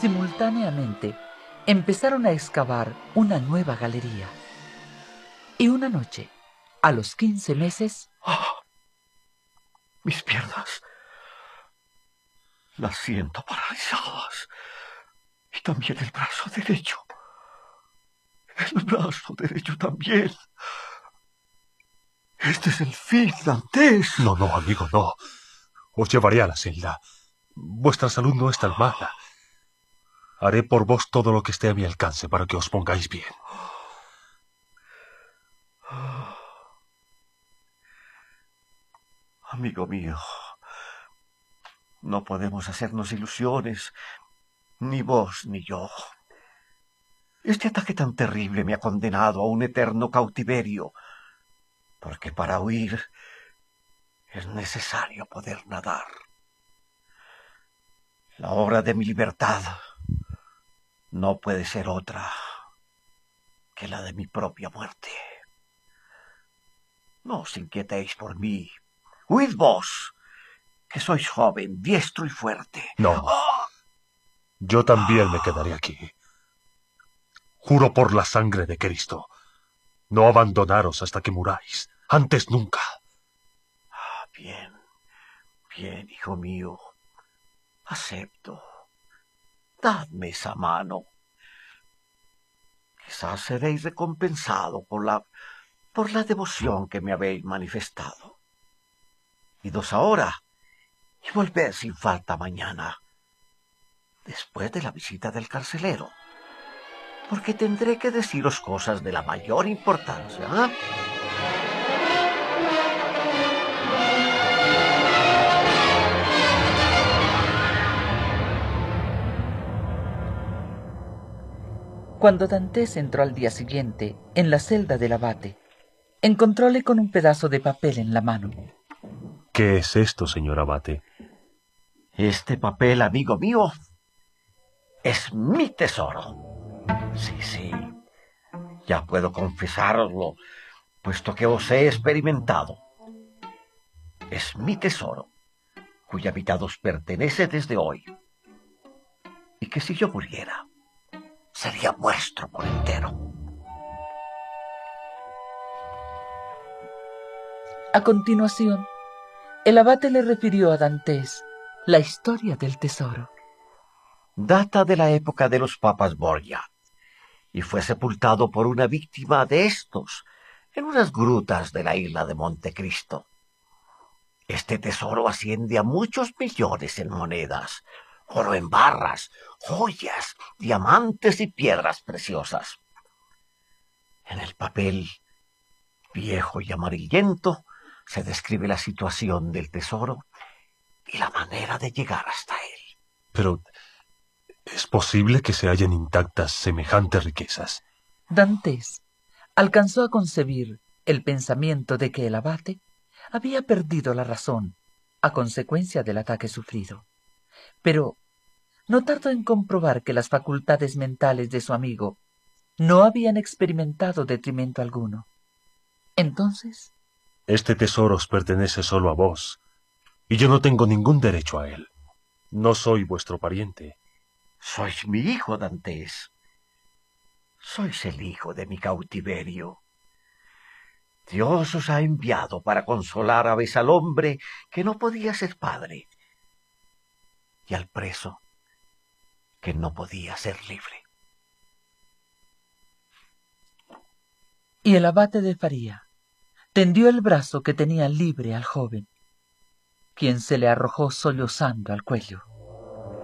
Simultáneamente, empezaron a excavar una nueva galería. Y una noche, a los 15 meses... ¡Oh! Mis piernas las siento paralizadas. Y también el brazo derecho. El brazo derecho también. Este es el fin, Dantes. No, amigo, no. Os llevaré a la celda. Vuestra salud no es tan mala. Haré por vos todo lo que esté a mi alcance para que os pongáis bien. Amigo mío, no podemos hacernos ilusiones, ni vos ni yo. Este ataque tan terrible me ha condenado a un eterno cautiverio, porque para huir es necesario poder nadar. La hora de mi libertad no puede ser otra que la de mi propia muerte. No os inquietéis por mí. Huid vos, que sois joven, diestro y fuerte. No. Yo también me quedaré aquí. Juro por la sangre de Cristo, no abandonaros hasta que muráis. Antes nunca. Bien, hijo mío. Acepto. Dadme esa mano. Quizás seréis recompensado por la devoción que me habéis manifestado. Idos ahora y volved sin falta mañana, después de la visita del carcelero, porque tendré que deciros cosas de la mayor importancia, ¿eh? Cuando Dantes entró al día siguiente en la celda del abate, encontróle con un pedazo de papel en la mano. ¿Qué es esto, señor abate? Este papel, amigo mío, es mi tesoro. Sí, ya puedo confesároslo, puesto que os he experimentado. Es mi tesoro, cuya mitad os pertenece desde hoy, y que si yo muriera, sería vuestro por entero. A continuación, el abate le refirió a Dantes la historia del tesoro. Data de la época de los papas Borgia, y fue sepultado por una víctima de estos en unas grutas de la isla de Montecristo. Este tesoro asciende a muchos millones en monedas, oro en barras, joyas, diamantes y piedras preciosas. En el papel, viejo y amarillento, se describe la situación del tesoro y la manera de llegar hasta él. Pero, ¿es posible que se hallen intactas semejantes riquezas? Dantes alcanzó a concebir el pensamiento de que el abate había perdido la razón a consecuencia del ataque sufrido, pero no tardó en comprobar que las facultades mentales de su amigo no habían experimentado detrimento alguno. Entonces... Este tesoro os pertenece solo a vos, y yo no tengo ningún derecho a él. No soy vuestro pariente. Sois mi hijo, Dantes. Sois el hijo de mi cautiverio. Dios os ha enviado para consolar a vez al hombre que no podía ser padre, y al preso que no podía ser libre. Y el abate de Faría tendió el brazo que tenía libre al joven, quien se le arrojó sollozando al cuello.